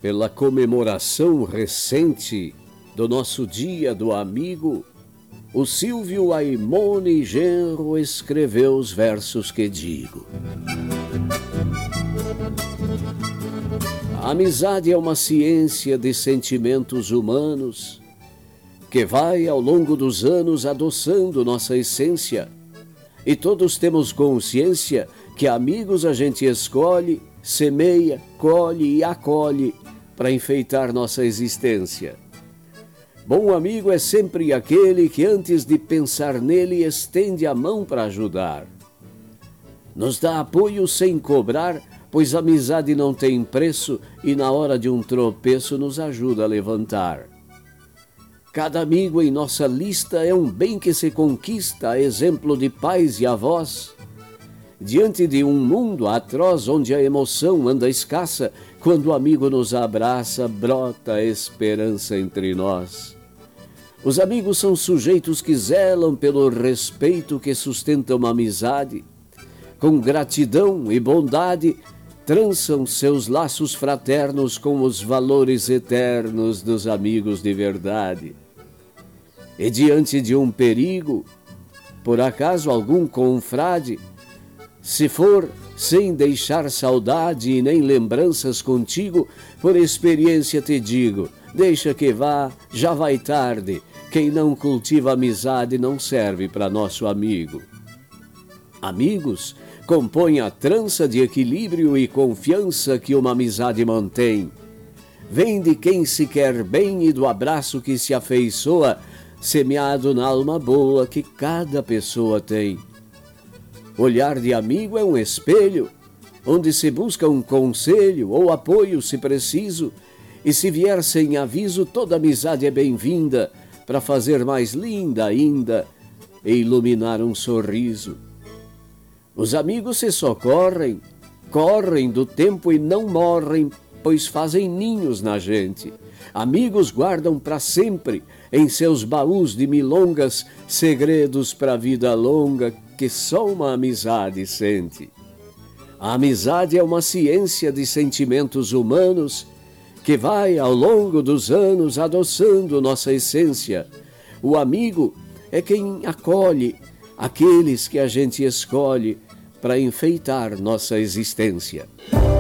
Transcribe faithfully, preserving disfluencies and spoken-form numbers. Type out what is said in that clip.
pela comemoração recente do nosso Dia do Amigo, o Silvio Aimone Genro escreveu os versos que digo. A amizade é uma ciência de sentimentos humanos que vai ao longo dos anos adoçando nossa essência, e todos temos consciência que amigos a gente escolhe, semeia, colhe e acolhe para enfeitar nossa existência. Bom amigo é sempre aquele que antes de pensar nele estende a mão para ajudar. Nos dá apoio sem cobrar, pois a amizade não tem preço e na hora de um tropeço nos ajuda a levantar. Cada amigo em nossa lista é um bem que se conquista, a exemplo de pais e avós. Diante de um mundo atroz onde a emoção anda escassa, quando o amigo nos abraça, brota a esperança entre nós. Os amigos são sujeitos que zelam pelo respeito que sustenta uma amizade. Com gratidão e bondade, trançam seus laços fraternos com os valores eternos dos amigos de verdade. E diante de um perigo, por acaso algum confrade, se for sem deixar saudade e nem lembranças contigo, por experiência te digo, deixa que vá, já vai tarde, quem não cultiva amizade não serve para nosso amigo. Amigos compõem a trança de equilíbrio e confiança que uma amizade mantém. Vem de quem se quer bem e do abraço que se afeiçoa, semeado na alma boa que cada pessoa tem. Olhar de amigo é um espelho, onde se busca um conselho ou apoio se preciso, e se vier sem aviso, toda amizade é bem-vinda, para fazer mais linda ainda e iluminar um sorriso. Os amigos se socorrem, correm do tempo e não morrem, pois fazem ninhos na gente. Amigos guardam para sempre, em seus baús de milongas, segredos para a vida longa que só uma amizade sente. A amizade é uma ciência de sentimentos humanos que vai ao longo dos anos adoçando nossa essência. O amigo é quem acolhe aqueles que a gente escolhe para enfeitar nossa existência.